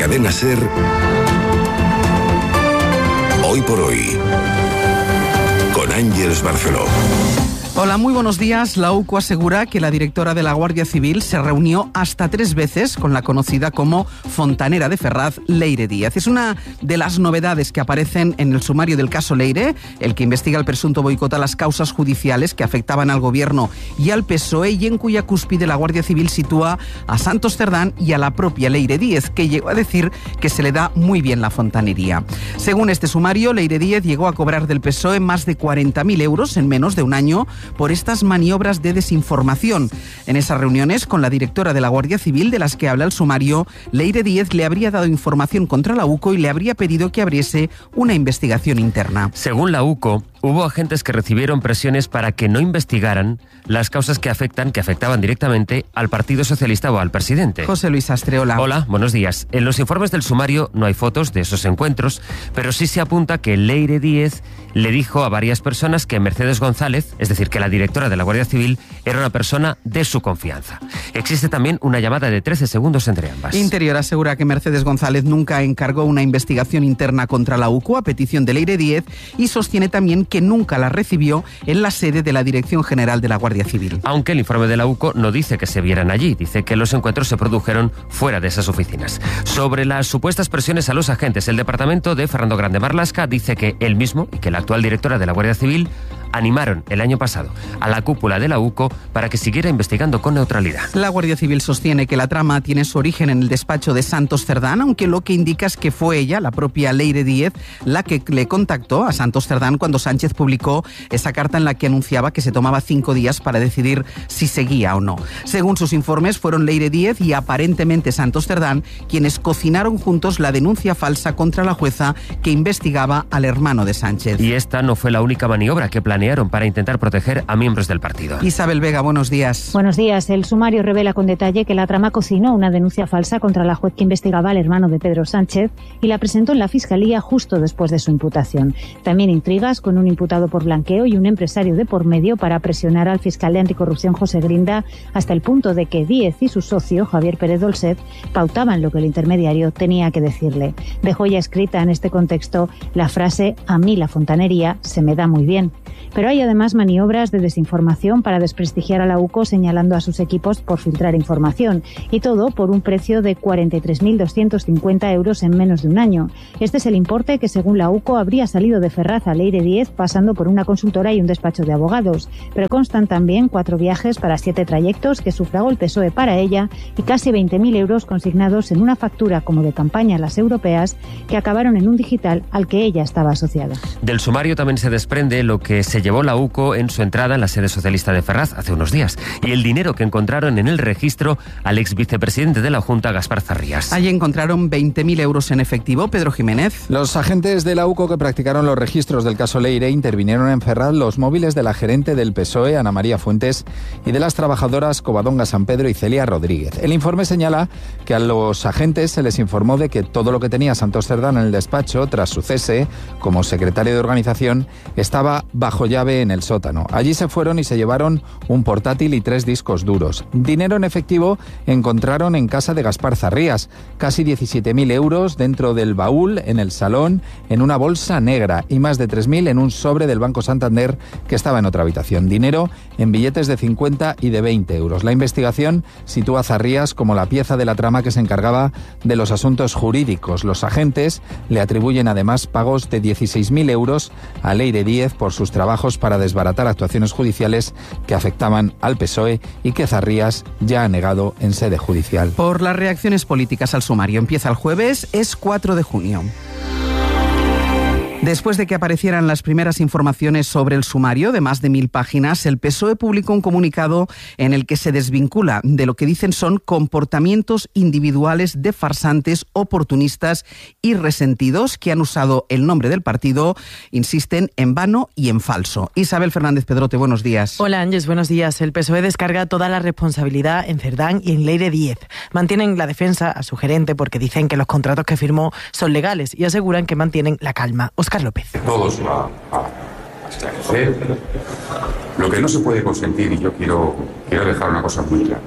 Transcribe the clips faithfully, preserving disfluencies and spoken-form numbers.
Cadena SER, Hoy por Hoy, con Ángeles Barceló. Hola, muy buenos días. La U C O asegura que la directora de la Guardia Civil se reunió hasta tres veces con la conocida como fontanera de Ferraz, Leire Díez. Es una de las novedades que aparecen en el sumario del caso Leire, el que investiga el presunto boicot a las causas judiciales que afectaban al Gobierno y al P S O E, y en cuya cúspide la Guardia Civil sitúa a Santos Cerdán y a la propia Leire Díez, que llegó a decir que se le da muy bien la fontanería. Según este sumario, Leire Díez llegó a cobrar del P S O E más de cuarenta mil euros en menos de un año por estas maniobras de desinformación. En esas reuniones con la directora de la Guardia Civil, de las que habla el sumario, Leire Díez le habría dado información contra la U C O y le habría pedido que abriese una investigación interna. Según la U C O, hubo agentes que recibieron presiones para que no investigaran las causas que afectan, que afectaban directamente al Partido Socialista o al presidente. José Luis Astreola. Hola, buenos días. En los informes del sumario no hay fotos de esos encuentros, pero sí se apunta que Leire Díez le dijo a varias personas que Mercedes González, es decir, que la directora de la Guardia Civil, era una persona de su confianza. Existe también una llamada de trece segundos entre ambas. Interior asegura que Mercedes González nunca encargó una investigación interna contra la U C O a petición de Leire Díez y sostiene también que nunca la recibió en la sede de la Dirección General de la Guardia Civil. Aunque el informe de la U C O no dice que se vieran allí, dice que los encuentros se produjeron fuera de esas oficinas. Sobre las supuestas presiones a los agentes, el departamento de Fernando Grande Marlaska dice que él mismo y que la actual directora de la Guardia Civil animaron el año pasado a la cúpula de la U C O para que siguiera investigando con neutralidad. La Guardia Civil sostiene que la trama tiene su origen en el despacho de Santos Cerdán, aunque lo que indica es que fue ella, la propia Leire Díez, la que le contactó a Santos Cerdán cuando Sánchez publicó esa carta en la que anunciaba que se tomaba cinco días para decidir si seguía o no. Según sus informes, fueron Leire Díez y aparentemente Santos Cerdán quienes cocinaron juntos la denuncia falsa contra la jueza que investigaba al hermano de Sánchez. Y esta no fue la única maniobra que planearon para intentar proteger a miembros del partido. Isabel Vega, buenos días. Buenos días. El sumario revela con detalle que la trama cocinó una denuncia falsa contra la juez que investigaba al hermano de Pedro Sánchez y la presentó en la Fiscalía justo después de su imputación. También intrigas con un imputado por blanqueo y un empresario de por medio para presionar al fiscal de anticorrupción José Grinda hasta el punto de que Díez y su socio Javier Pérez Dolcet pautaban lo que el intermediario tenía que decirle. Dejó ya escrita en este contexto la frase «A mí la fontanería se me da muy bien». Pero hay además maniobras de desinformación para desprestigiar a la U C O, señalando a sus equipos por filtrar información. Y todo por un precio de cuarenta y tres mil doscientos cincuenta euros en menos de un año. Este es el importe que, según la U C O, habría salido de Ferraz a Leire Díez pasando por una consultora y un despacho de abogados. Pero constan también cuatro viajes para siete trayectos que sufragó el P S O E para ella y casi veinte mil euros consignados en una factura como de campaña a las europeas que acabaron en un digital al que ella estaba asociada. Del sumario también se desprende lo que se llevó la U C O en su entrada en la sede socialista de Ferraz hace unos días y el dinero que encontraron en el registro al ex vicepresidente de la Junta, Gaspar Zarrías. Allí encontraron veinte mil euros en efectivo. Pedro Jiménez. Los agentes de la U C O que practicaron los registros del caso Leire intervinieron en Ferraz los móviles de la gerente del P S O E, Ana María Fuentes, y de las trabajadoras Covadonga San Pedro y Celia Rodríguez. El informe señala que a los agentes se les informó de que todo lo que tenía Santos Cerdán en el despacho, tras su cese como secretario de organización, estaba bajo llave en el sótano. Allí se fueron y se llevaron un portátil y tres discos duros. Dinero en efectivo encontraron en casa de Gaspar Zarrías, casi diecisiete mil euros dentro del baúl, en el salón, en una bolsa negra, y más de tres mil en un sobre del Banco Santander que estaba en otra habitación. Dinero en billetes de cincuenta y de veinte euros. La investigación sitúa a Zarrías como la pieza de la trama que se encargaba de los asuntos jurídicos. Los agentes le atribuyen además pagos de dieciséis mil euros a Leire Díez por sus trabajos para desbaratar actuaciones judiciales que afectaban al P S O E y que Zarrías ya ha negado en sede judicial. Por las reacciones políticas al sumario. Empieza el jueves, es cuatro de junio. Después de que aparecieran las primeras informaciones sobre el sumario de más de mil páginas, el P S O E publicó un comunicado en el que se desvincula de lo que dicen son comportamientos individuales de farsantes, oportunistas y resentidos que han usado el nombre del partido, insisten, en vano y en falso. Isabel Fernández Pedrote, buenos días. Hola Ángeles, buenos días. El P S O E descarga toda la responsabilidad en Cerdán y en Leire Díez. Mantienen la defensa a su gerente porque dicen que los contratos que firmó son legales y aseguran que mantienen la calma. Óscar López. Todo se va a esclarecer. Lo que no se puede consentir, y yo quiero, quiero dejar una cosa muy clara,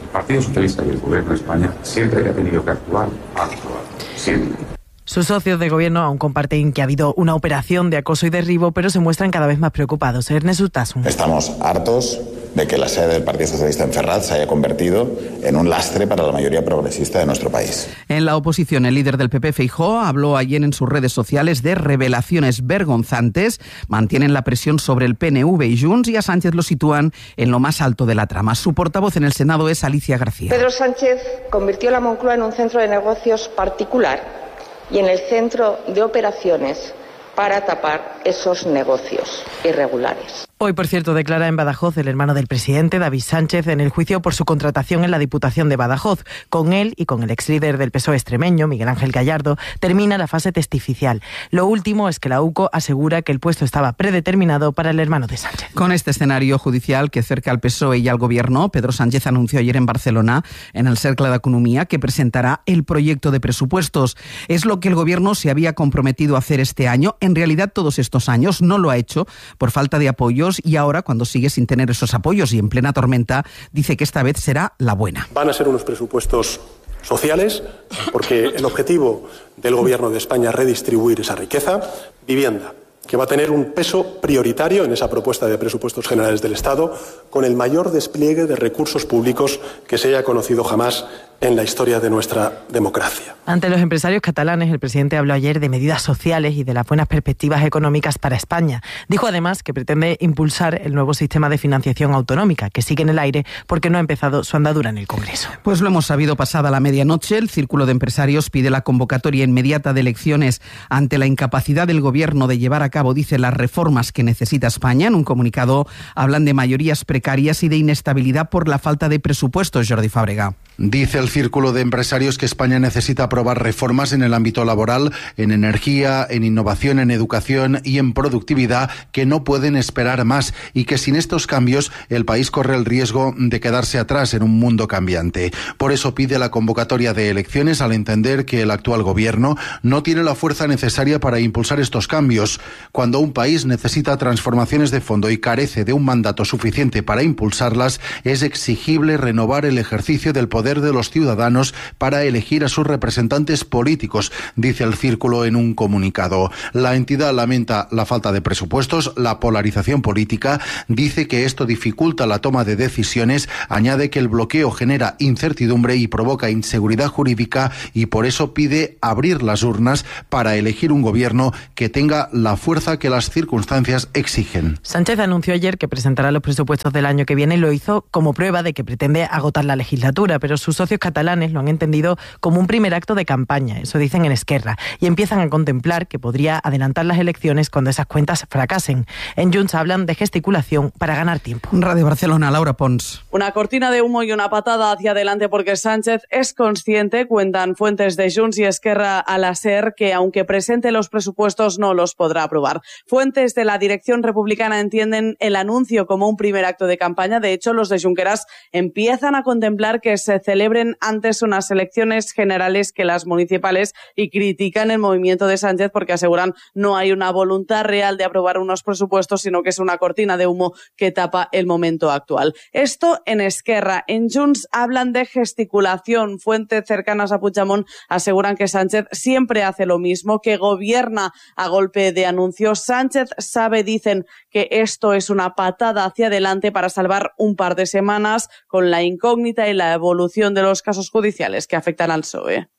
El Partido Socialista y el Gobierno de España, siempre que ha tenido que actuar, ha actuado. Siempre. Sus socios de gobierno aún comparten que ha habido una operación de acoso y derribo, pero se muestran cada vez más preocupados. Ernest Urtasun. Estamos hartos de que la sede del Partido Socialista en Ferraz se haya convertido en un lastre para la mayoría progresista de nuestro país. En la oposición, el líder del P P, Feijóo, habló ayer en sus redes sociales de revelaciones vergonzantes. Mantienen la presión sobre el P N V y Junts y a Sánchez lo sitúan en lo más alto de la trama. Su portavoz en el Senado es Alicia García. Pedro Sánchez convirtió la Moncloa en un centro de negocios particular y en el centro de operaciones para tapar esos negocios irregulares. Hoy, por cierto, declara en Badajoz el hermano del presidente, David Sánchez, en el juicio por su contratación en la Diputación de Badajoz. Con él y con el exlíder del P S O E extremeño, Miguel Ángel Gallardo, termina la fase testificial. Lo último es que la U C O asegura que el puesto estaba predeterminado para el hermano de Sánchez. Con este escenario judicial que cerca al P S O E y al Gobierno, Pedro Sánchez anunció ayer en Barcelona, en el Cercle d'Economia, que presentará el proyecto de presupuestos. Es lo que el Gobierno se había comprometido a hacer este año. En realidad, todos estos años no lo ha hecho por falta de apoyos y ahora, cuando sigue sin tener esos apoyos y en plena tormenta, dice que esta vez será la buena. Van a ser unos presupuestos sociales porque el objetivo del Gobierno de España es redistribuir esa riqueza. Vivienda, que va a tener un peso prioritario en esa propuesta de presupuestos generales del Estado, con el mayor despliegue de recursos públicos que se haya conocido jamás en la historia de nuestra democracia. Ante los empresarios catalanes, el presidente habló ayer de medidas sociales y de las buenas perspectivas económicas para España. Dijo además que pretende impulsar el nuevo sistema de financiación autonómica, que sigue en el aire porque no ha empezado su andadura en el Congreso. Pues lo hemos sabido pasada la medianoche. El Círculo de Empresarios pide la convocatoria inmediata de elecciones ante la incapacidad del Gobierno de llevar a cabo, dice, las reformas que necesita España. En un comunicado hablan de mayorías precarias y de inestabilidad por la falta de presupuestos. Jordi Fábrega. Dice el Círculo de Empresarios que España necesita aprobar reformas en el ámbito laboral, en energía, en innovación, en educación y en productividad que no pueden esperar más y que sin estos cambios el país corre el riesgo de quedarse atrás en un mundo cambiante. Por eso pide la convocatoria de elecciones al entender que el actual gobierno no tiene la fuerza necesaria para impulsar estos cambios. Cuando un país necesita transformaciones de fondo y carece de un mandato suficiente para impulsarlas, es exigible renovar el ejercicio del poder de los ciudadanos para elegir a sus representantes políticos, dice el Círculo en un comunicado. La entidad lamenta la falta de presupuestos, la polarización política, dice que esto dificulta la toma de decisiones, añade que el bloqueo genera incertidumbre y provoca inseguridad jurídica y por eso pide abrir las urnas para elegir un gobierno que tenga la fuerza que las circunstancias exigen. Sánchez anunció ayer que presentará los presupuestos del año que viene y lo hizo como prueba de que pretende agotar la legislatura, pero sus socios catalanes lo han entendido como un primer acto de campaña, eso dicen en Esquerra, y empiezan a contemplar que podría adelantar las elecciones cuando esas cuentas fracasen. En Junts hablan de gesticulación para ganar tiempo. Radio Barcelona, Laura Pons. Una cortina de humo y una patada hacia adelante porque Sánchez es consciente, cuentan fuentes de Junts y Esquerra a la SER, que aunque presente los presupuestos no los podrá aprobar. Fuentes de la dirección republicana entienden el anuncio como un primer acto de campaña. De hecho, los de Junqueras empiezan a contemplar que se celebren antes unas elecciones generales que las municipales y critican el movimiento de Sánchez porque aseguran no hay una voluntad real de aprobar unos presupuestos, sino que es una cortina de humo que tapa el momento actual. Esto en Esquerra. En Junts hablan de gesticulación. Fuentes cercanas a Puigdemont aseguran que Sánchez siempre hace lo mismo, que gobierna a golpe de anuncios. Sánchez sabe, dicen, que esto es una patada hacia adelante para salvar un par de semanas con la incógnita y la evolución de los casos judiciales que afectan al P S O E.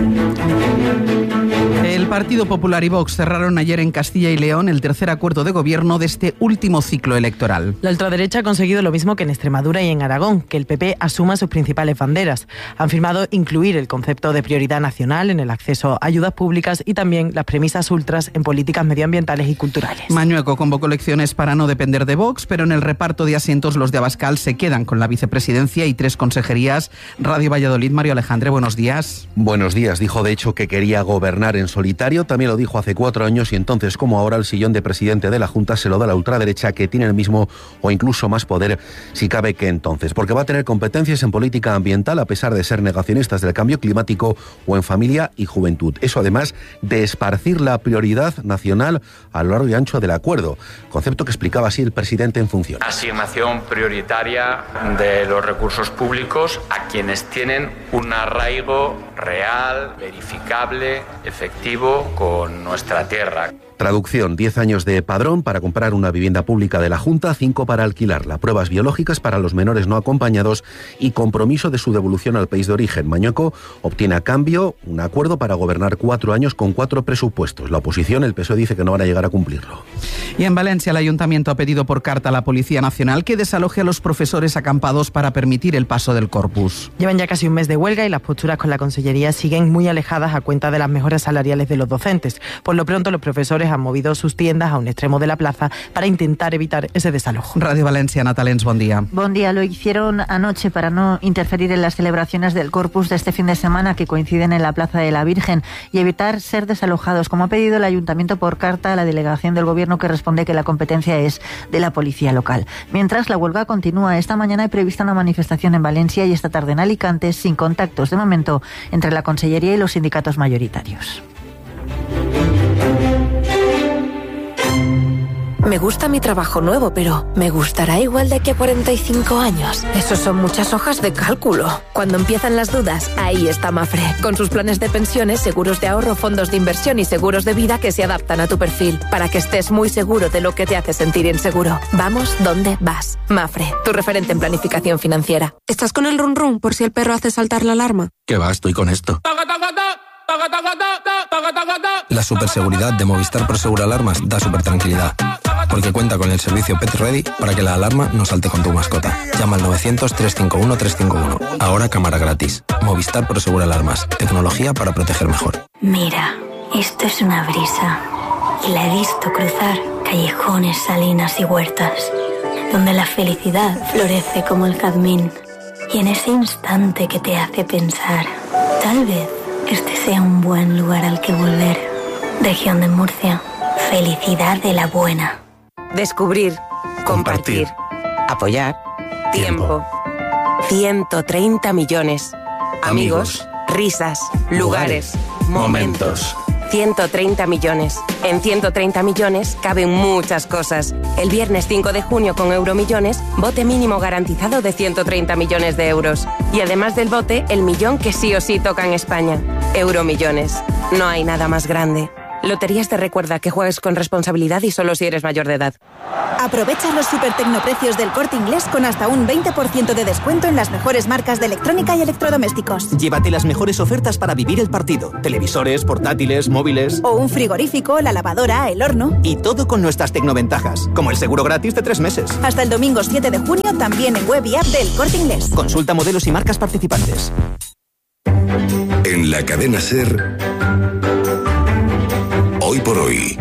El Partido Popular y Vox cerraron ayer en Castilla y León el tercer acuerdo de gobierno de este último ciclo electoral. La ultraderecha ha conseguido lo mismo que en Extremadura y en Aragón, que el P P asuma sus principales banderas. Han firmado incluir el concepto de prioridad nacional en el acceso a ayudas públicas y también las premisas ultras en políticas medioambientales y culturales. Mañueco convocó elecciones para no depender de Vox, pero en el reparto de asientos los de Abascal se quedan con la vicepresidencia y tres consejerías. Radio Valladolid, Mario Alejandre, buenos días. Buenos días. Dijo de hecho que quería gobernar en solitario prioritario, también lo dijo hace cuatro años y entonces, como ahora, el sillón de presidente de la Junta se lo da la ultraderecha, que tiene el mismo o incluso más poder, si cabe, que entonces, porque va a tener competencias en política ambiental a pesar de ser negacionistas del cambio climático o en familia y juventud. Eso además de esparcir la prioridad nacional a lo largo y ancho del acuerdo, concepto que explicaba así el presidente en funciones. Asignación prioritaria de los recursos públicos a quienes tienen un arraigo real, verificable, efectivo con nuestra tierra. Traducción, diez años de padrón para comprar una vivienda pública de la Junta, cinco para alquilarla, pruebas biológicas para los menores no acompañados y compromiso de su devolución al país de origen. Mañueco obtiene a cambio un acuerdo para gobernar cuatro años con cuatro presupuestos. La oposición, el P S O E, dice que no van a llegar a cumplirlo. Y en Valencia el Ayuntamiento ha pedido por carta a la Policía Nacional que desaloje a los profesores acampados para permitir el paso del Corpus. Llevan ya casi un mes de huelga y las posturas con la Consellería siguen muy alejadas a cuenta de las mejoras salariales de los docentes. Por lo pronto, los profesores han movido sus tiendas a un extremo de la plaza para intentar evitar ese desalojo. Radio Valencia, Natalens, buen día. Buen día, lo hicieron anoche para no interferir en las celebraciones del Corpus de este fin de semana que coinciden en la Plaza de la Virgen y evitar ser desalojados, como ha pedido el Ayuntamiento por carta a la delegación del Gobierno, que responde que la competencia es de la Policía Local. Mientras, la huelga continúa. Esta mañana hay prevista una manifestación en Valencia y esta tarde en Alicante, sin contactos de momento entre la Consellería y los sindicatos mayoritarios. Me gusta mi trabajo nuevo, pero ¿me gustará igual de aquí a cuarenta y cinco años? Esos son muchas hojas de cálculo. Cuando empiezan las dudas, ahí está Mafre, con sus planes de pensiones, seguros de ahorro, fondos de inversión y seguros de vida que se adaptan a tu perfil, para que estés muy seguro de lo que te hace sentir inseguro. Vamos donde vas. Mafre, tu referente en planificación financiera. ¿Estás con el run run por si el perro hace saltar la alarma? ¿Qué va? Estoy con esto. La superseguridad de Movistar Prosegur Alarmas da super tranquilidad, porque cuenta con el servicio Pet Ready para que la alarma no salte con tu mascota. Llama al novecientos, trescientos cincuenta y uno, trescientos cincuenta y uno. Ahora cámara gratis. Movistar Prosegur Alarmas. Tecnología para proteger mejor. Mira, esto es una brisa. Y la he visto cruzar callejones, salinas y huertas, donde la felicidad florece como el jazmín. Y en ese instante que te hace pensar, tal vez este sea un buen lugar al que volver. Región de Murcia. Felicidad de la buena. Descubrir. Compartir. Apoyar. Tiempo. ciento treinta millones. Amigos. Risas. Lugares. Momentos. ciento treinta millones. En ciento treinta millones caben muchas cosas. El viernes cinco de junio con Euromillones, bote mínimo garantizado de ciento treinta millones de euros. Y además del bote, el millón que sí o sí toca en España. Euromillones. No hay nada más grande. Loterías te recuerda que juegues con responsabilidad y solo si eres mayor de edad. Aprovecha los super tecnopreccios del Corte Inglés con hasta un veinte por ciento de descuento en las mejores marcas de electrónica y electrodomésticos. Llévate las mejores ofertas para vivir el partido. Televisores, portátiles, móviles... O un frigorífico, la lavadora, el horno... Y todo con nuestras tecnoventajas, como el seguro gratis de tres meses. Hasta el domingo siete de junio también en web y app del Corte Inglés. Consulta modelos y marcas participantes. En la cadena SER... Hoy por hoy,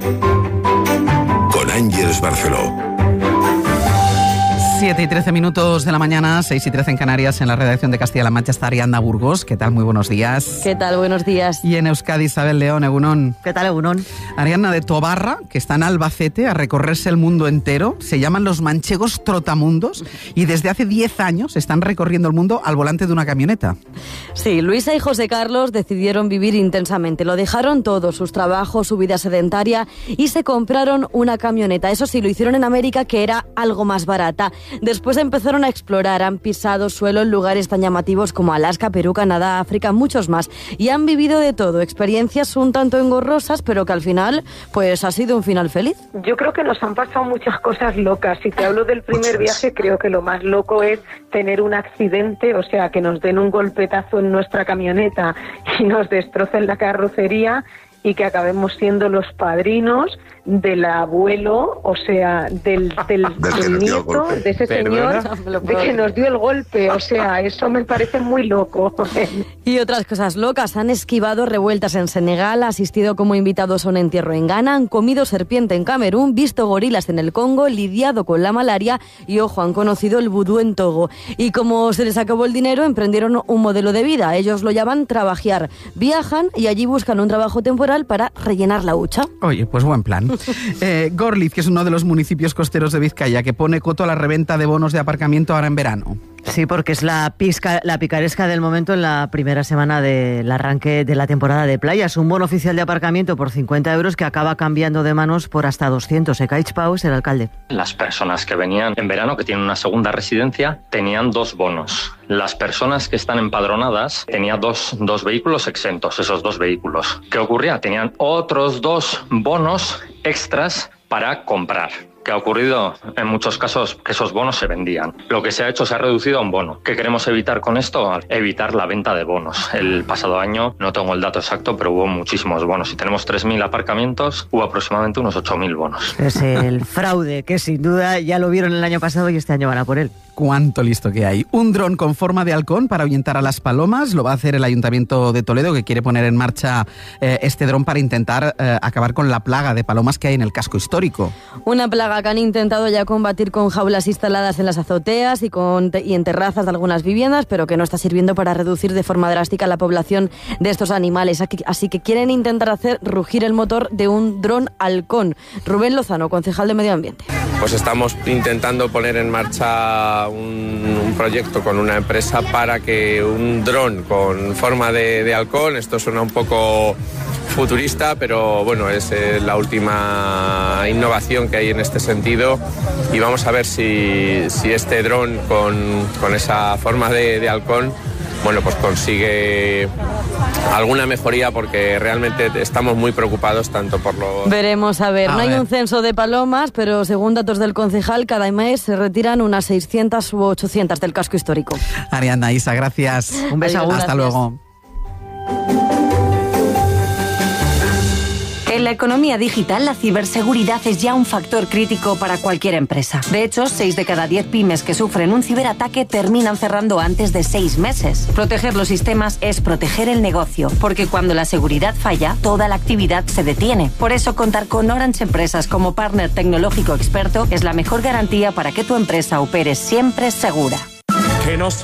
con Ángeles Barceló. siete y trece minutos de la mañana, seis y trece en Canarias, en la redacción de Castilla-La Mancha está Ariadna Burgos. ¿Qué tal? Muy buenos días. ¿Qué tal? Buenos días. Y en Euskadi, Isabel León, Egunon. ¿Qué tal, Egunon? Ariadna, de Tobarra, que está en Albacete, a recorrerse el mundo entero. Se llaman los manchegos trotamundos y desde hace diez años están recorriendo el mundo al volante de una camioneta. Sí, Luisa y José Carlos decidieron vivir intensamente. Lo dejaron todo, sus trabajos, su vida sedentaria, y se compraron una camioneta. Eso sí, lo hicieron en América, que era algo más barata. Después empezaron a explorar, han pisado suelo en lugares tan llamativos como Alaska, Perú, Canadá, África, muchos más. Y han vivido de todo, experiencias un tanto engorrosas, pero que al final, pues ha sido un final feliz. Yo creo que nos han pasado muchas cosas locas. Si te hablo del primer viaje, creo que lo más loco es tener un accidente, o sea, que nos den un golpetazo en nuestra camioneta y nos destrocen la carrocería y que acabemos siendo los padrinos del abuelo, o sea, del, del, del nieto, de ese señor de que nos dio el golpe. O sea, eso me parece muy loco. Y otras cosas locas. Han esquivado revueltas en Senegal, asistido como invitados a un entierro en Ghana, han comido serpiente en Camerún, visto gorilas en el Congo, lidiado con la malaria y, ojo, han conocido el vudú en Togo. Y como se les acabó el dinero, emprendieron un modelo de vida. Ellos lo llaman trabajear. Viajan y allí buscan un trabajo temporal electoral para rellenar la hucha. Oye, pues buen plan. eh, Gorliz, que es uno de los municipios costeros de Vizcaya, que pone coto a la reventa de bonos de aparcamiento ahora en verano. Sí, porque es la, pisca, la picaresca del momento en la primera semana del arranque de la temporada de playas. Un bono oficial de aparcamiento por cincuenta euros que acaba cambiando de manos por hasta doscientos. Ekaich Pau es el alcalde. Las personas que venían en verano, que tienen una segunda residencia, tenían dos bonos. Las personas que están empadronadas tenían dos, dos vehículos exentos, esos dos vehículos. ¿Qué ocurría? Tenían otros dos bonos extras para comprar. ¿Qué ha ocurrido? En muchos casos que esos bonos se vendían. Lo que se ha hecho, se ha reducido a un bono. ¿Qué queremos evitar con esto? Evitar la venta de bonos. El pasado año, no tengo el dato exacto, pero hubo muchísimos bonos. Si tenemos tres mil aparcamientos, hubo aproximadamente unos ocho mil bonos. Es el fraude que sin duda ya lo vieron el año pasado y este año van a por él. Cuánto listo que hay. Un dron con forma de halcón para ahuyentar a las palomas. Lo va a hacer el Ayuntamiento de Toledo, que quiere poner en marcha eh, este dron para intentar eh, acabar con la plaga de palomas que hay en el casco histórico. Una plaga que han intentado ya combatir con jaulas instaladas en las azoteas y, con, y en terrazas de algunas viviendas, pero que no está sirviendo para reducir de forma drástica la población de estos animales. Así que quieren intentar hacer rugir el motor de un dron halcón. Rubén Lozano, concejal de Medio Ambiente. Pues estamos intentando poner en marcha un, un proyecto con una empresa para que un dron con forma de, de halcón, esto suena un poco futurista, pero bueno, es eh, la última innovación que hay en este sentido y vamos a ver si, si este dron con, con esa forma de, de halcón, bueno, pues consigue alguna mejoría, porque realmente estamos muy preocupados tanto por los... Veremos, a ver, a no ver. hay un censo de palomas, pero según datos del concejal, cada mes se retiran unas seiscientas u ochocientas del casco histórico. Ariadna, Isa, gracias. Un beso. Hasta Gracias. luego. En la economía digital, la ciberseguridad es ya un factor crítico para cualquier empresa. De hecho, seis de cada diez pymes que sufren un ciberataque terminan cerrando antes de seis meses. Proteger los sistemas es proteger el negocio, porque cuando la seguridad falla, toda la actividad se detiene. Por eso, contar con Orange Empresas como partner tecnológico experto es la mejor garantía para que tu empresa opere siempre segura. Que no